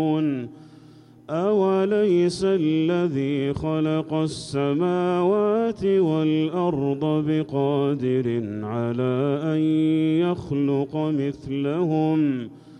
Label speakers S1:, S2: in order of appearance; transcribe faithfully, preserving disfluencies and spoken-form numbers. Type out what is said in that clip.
S1: أوليس الذي خلق السماوات والأرض بقادر على أن يخلق مثلهم